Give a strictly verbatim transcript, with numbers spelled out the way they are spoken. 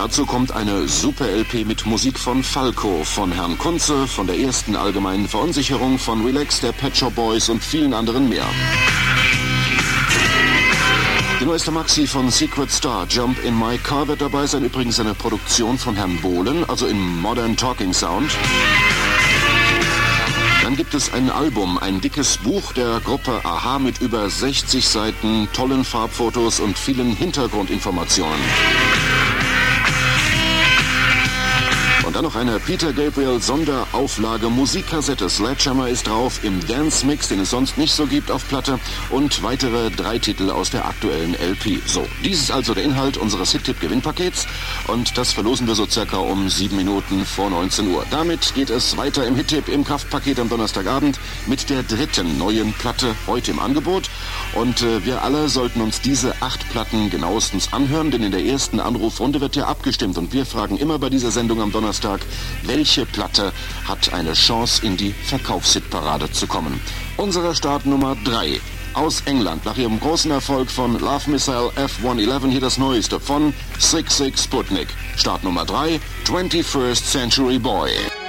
Dazu kommt eine Super-L P mit Musik von Falco, von Herrn Kunze, von der ersten allgemeinen Verunsicherung, von Relax, der Pet Shop Boys und vielen anderen mehr. Die neueste Maxi von Secret Star, Jump in My Car, wird dabei sein. Übrigens eine Produktion von Herrn Bohlen, also im Modern Talking Sound. Dann gibt es ein Album, ein dickes Buch der Gruppe Aha mit über sechzig Seiten, tollen Farbfotos und vielen Hintergrundinformationen. Und dann noch eine Peter Gabriel Sonderauflage Musikkassette. Sledgehammer ist drauf im Dance Mix, den es sonst nicht so gibt auf Platte, und weitere drei Titel aus der aktuellen L P. So, dies ist also der Inhalt unseres Hit-Tipp-Gewinnpakets und das verlosen wir so circa um sieben Minuten vor neunzehn Uhr. Damit geht es weiter im Hit-Tipp im Kraftpaket am Donnerstagabend mit der dritten neuen Platte heute im Angebot. Und äh, wir alle sollten uns diese acht Platten genauestens anhören, denn in der ersten Anrufrunde wird ja abgestimmt und wir fragen immer bei dieser Sendung am Donnerstag, welche Platte hat eine Chance, in die Verkaufshitparade zu kommen. Unsere Startnummer drei aus England. Nach ihrem großen Erfolg von Love Missile F hundertelf hier das Neueste von six six Sputnik. Startnummer drei, twenty-first Century Boy.